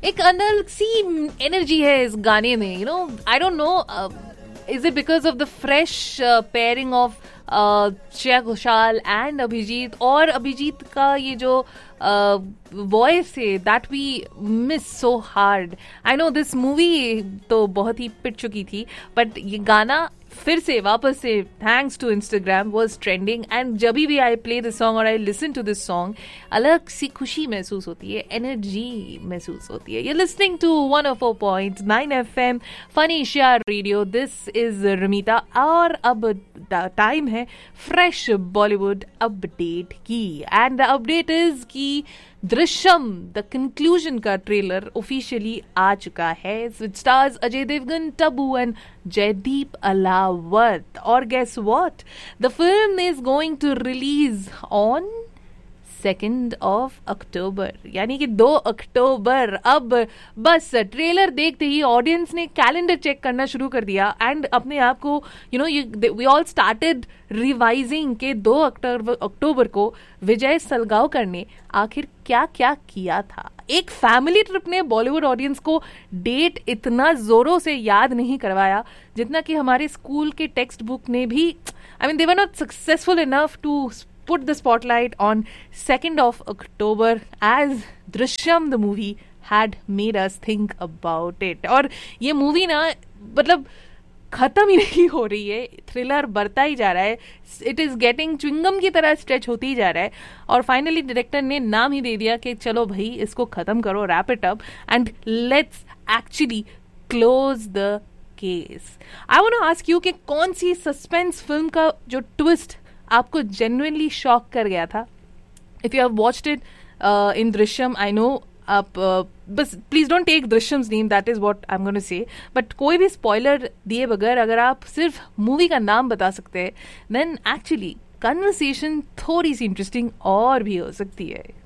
एक अलग सी एनर्जी है इस गाने में, you know, I don't know, is it because of the fresh pairing of Shreya Ghoshal and Abhijit, और अभिजीत का ये जो वॉइस है that we miss so hard. I know this movie तो बहुत ही पिट चुकी थी, बट ये गाना फिर से वापस से thanks to Instagram was trending. And जब भी आई प्ले दिस सॉन्ग और I listen to this song, अलग सी खुशी महसूस होती है, एनर्जी महसूस होती है. You listening to 104.9 FM funny share radio. This is रमीता और अब टाइम है फ्रेश बॉलीवुड अपडेट की. एंड द अपडेट इज कि दृश्यम द कंक्लूजन का ट्रेलर ऑफिशियली आ चुका है. विच स्टार्स अजय देवगन, टबू एंड जयदीप अलावत. और guess what, the film is going to release on 2 अक्टूबर, यानी कि 2 अक्टूबर. अब बस ट्रेलर देखते ही ऑडियंस ने कैलेंडर चेक करना शुरू कर दिया एंड अपने आप को वी ऑल स्टार्टेड रिवाइजिंग के 2 अक्टूबर को विजय सलगांवकर ने आखिर क्या क्या किया था. एक फैमिली ट्रिप ने बॉलीवुड ऑडियंस को डेट इतना जोरों से याद नहीं करवाया जितना कि हमारे स्कूल के टेक्स्ट बुक ने भी. I mean, they were not successful enough to put the spotlight on 2 October as Drishyam the movie had made us think about it. और ये मूवी ना मतलब खत्म ही नहीं हो रही है, थ्रिलर बढ़ता ही जा रहा है, इट इज गेटिंग च्विंगम की तरह स्ट्रेच होती ही जा रहा है. और फाइनली डायरेक्टर ने नाम ही दे दिया कि चलो भाई इसको खत्म करो, wrap it up and let's actually close the case. I want to ask you कि कौन सी सस्पेंस फिल्म का जो ट्विस्ट आपको जेन्युइनली शॉक कर गया था. If you have watched it in Drishyam, I know आप बस please don't take दृश्यम्स name, that is what I am going to से, बट कोई भी स्पॉइलर दिए बगैर अगर आप सिर्फ मूवी का नाम बता सकते हैं देन एक्चुअली कन्वर्सेशन थोड़ी सी इंटरेस्टिंग और भी हो सकती है.